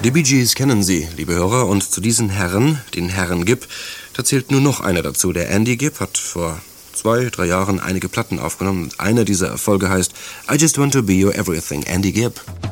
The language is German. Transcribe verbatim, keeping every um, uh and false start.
Die Bee Gees kennen Sie, liebe Hörer, und zu diesen Herren, den Herren Gibb, da zählt nur noch einer dazu. Der Andy Gibb hat vor zwei, drei Jahren einige Platten aufgenommen und einer dieser Erfolge heißt I Just Want to Be Your Everything, Andy Gibb.